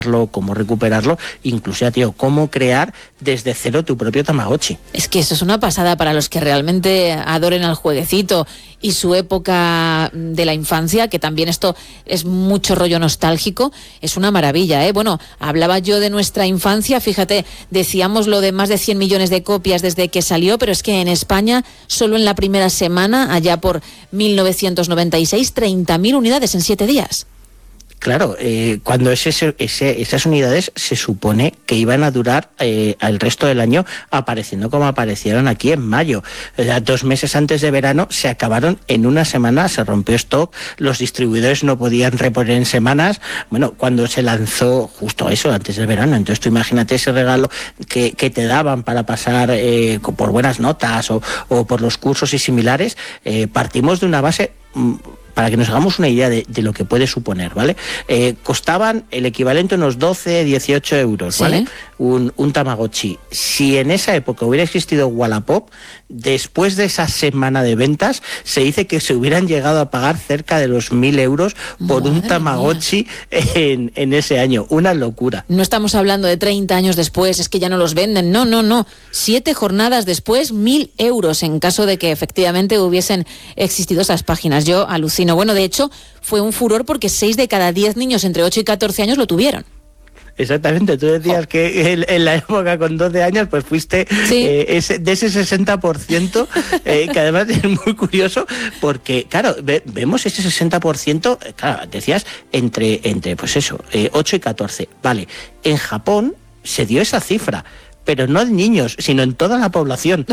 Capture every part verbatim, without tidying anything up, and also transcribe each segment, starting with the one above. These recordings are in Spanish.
cómo recuperarlo, incluso, ya, tío, cómo crear desde cero tu propio Tamagotchi. Es que eso es una pasada para los que realmente adoren al jueguecito y su época de la infancia, que también esto es mucho rollo nostálgico, es una maravilla, ¿eh? Bueno, hablaba yo de nuestra infancia, fíjate, decíamos lo de más de cien millones de copias desde que salió, pero es que en España, solo en la primera semana, allá por mil novecientos noventa y seis, treinta mil unidades en siete días. Claro, eh, cuando ese, ese, esas unidades se supone que iban a durar eh, el resto del año apareciendo como aparecieron aquí en mayo. O sea, dos meses antes de verano se acabaron en una semana, se rompió stock, los distribuidores no podían reponer en semanas. Bueno, cuando se lanzó justo eso, antes del verano, entonces tú imagínate ese regalo que, que te daban para pasar eh, por buenas notas o, o por los cursos y similares, eh, partimos de una base... Mm, para que nos hagamos una idea de, de lo que puede suponer, ¿vale? Eh, costaban el equivalente a unos doce, dieciocho euros, ¿vale? ¿Sí? Un, un Tamagotchi. Si en esa época hubiera existido Wallapop, después de esa semana de ventas, se dice que se hubieran llegado a pagar cerca de los mil euros por Madre un Tamagotchi en, en ese año. Una locura. No estamos hablando de treinta años después, es que ya no los venden. No, no, no. Siete jornadas después, mil euros en caso de que efectivamente hubiesen existido esas páginas. Yo alucino. Bueno, de hecho, fue un furor porque seis de cada diez niños entre ocho y catorce años lo tuvieron. Exactamente, tú decías oh. que en, en la época con doce años pues fuiste ¿sí? eh, ese, de ese sesenta por ciento, eh, que además es muy curioso porque, claro, ve, vemos ese sesenta por ciento, claro, decías, entre, entre pues eso, eh, ocho y catorce. Vale, en Japón se dio esa cifra, pero no en niños, sino en toda la población.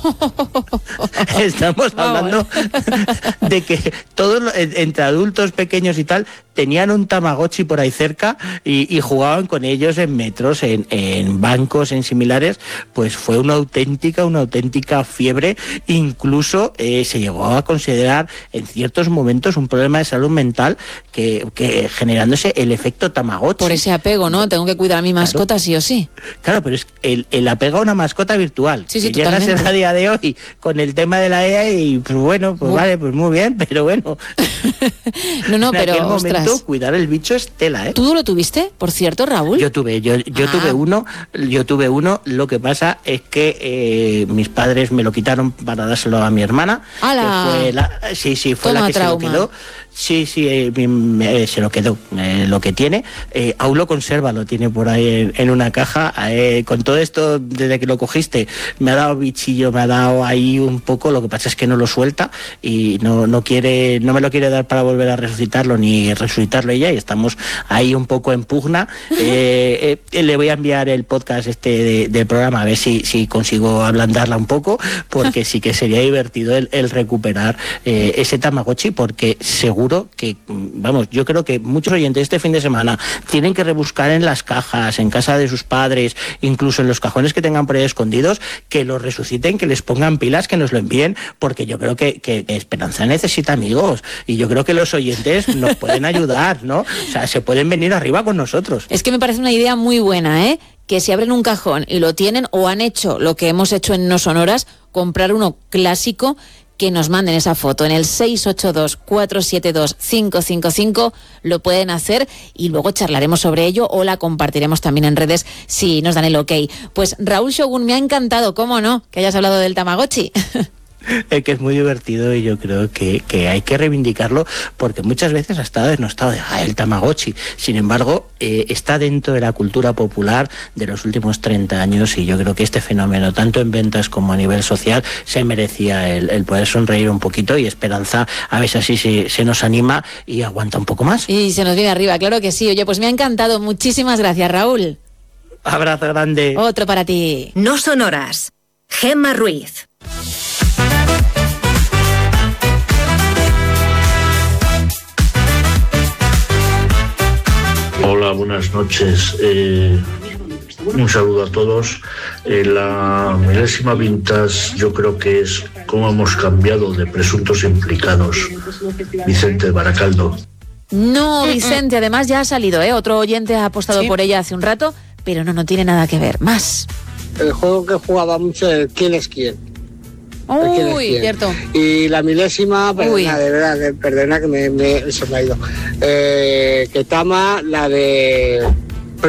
Estamos hablando de que todos, entre adultos pequeños y tal, tenían un Tamagotchi por ahí cerca y, y jugaban con ellos en metros, en, en bancos, en similares. Pues fue una auténtica, una auténtica fiebre. Incluso eh, se llegó a considerar en ciertos momentos un problema de salud mental que, que generándose el efecto Tamagotchi. Por ese apego, ¿no? Tengo que cuidar a mi mascota, claro. Sí o sí. Claro, pero es el, el apego a una mascota virtual. Sí, sí, que llegas a día de hoy con el tema de la E A y pues bueno, pues uh. vale, pues muy bien, pero bueno. no, no, en pero aquel ostras. momento cuidar el bicho es tela, ¿eh? ¿Tú lo tuviste, por cierto, Raúl? Yo tuve, yo, yo ah. tuve uno, yo tuve uno, lo que pasa es que eh, mis padres me lo quitaron para dárselo a mi hermana. ¡Hala! Que fue la, sí, sí, fue Toma la que trauma. se lo quedó. Sí, sí, eh, eh, se lo quedó, eh, lo que tiene. Eh, aún lo conserva, lo tiene por ahí en, en una caja. Eh, con todo esto, desde que lo cogiste, me ha dado bichillo, me ha dado ahí un poco. Lo que pasa es que no lo suelta y no, no quiere, no me lo quiere dar para volver a resucitarlo ni resucitarlo ella. Y estamos ahí un poco en pugna. Eh, eh, le voy a enviar el podcast este de, del programa a ver si, si consigo ablandarla un poco, porque sí que sería divertido el, el recuperar eh, ese Tamagotchi, porque seguro que, vamos, yo creo que muchos oyentes este fin de semana tienen que rebuscar en las cajas, en casa de sus padres, incluso en los cajones que tengan por ahí escondidos, que los resuciten, que les pongan pilas, que nos lo envíen, porque yo creo que, que, que Esperanza necesita amigos, y yo creo que los oyentes nos pueden ayudar, ¿no? O sea, se pueden venir arriba con nosotros. Es que me parece una idea muy buena, ¿eh? Que si abren un cajón y lo tienen o han hecho lo que hemos hecho en No Sonoras, comprar uno clásico, que nos manden esa foto en el seis ocho dos, cuatro siete dos, cinco cinco cinco, lo pueden hacer y luego charlaremos sobre ello o la compartiremos también en redes si nos dan el ok. Pues Raúl Shogun, me ha encantado, cómo no, que hayas hablado del Tamagotchi. Es que es muy divertido y yo creo que, que hay que reivindicarlo, porque muchas veces ha estado denostado de ah, el Tamagotchi. Sin embargo, eh, está dentro de la cultura popular de los últimos treinta años y yo creo que este fenómeno, tanto en ventas como a nivel social, se merecía el, el poder sonreír un poquito, y Esperanza a veces así se, se nos anima y aguanta un poco más. Y se nos viene arriba, claro que sí. Oye, pues me ha encantado. Muchísimas gracias, Raúl. Abrazo grande. Otro para ti. No Sonoras. Gemma Ruiz. Hola, buenas noches. Eh, un saludo a todos. Eh, la milésima vintage yo creo que es cómo hemos cambiado de presuntos implicados. Vicente Baracaldo. No, Vicente, además ya ha salido, ¿eh? Otro oyente ha apostado ¿Sí? por ella hace un rato, pero no, no tiene nada que ver. Más. El juego que jugaba mucho es ¿Quién es quién? Uy, cierto. Y la milésima, perdona, de verdad, perdona que me, me, se me ha ido. Eh, Ketama, la de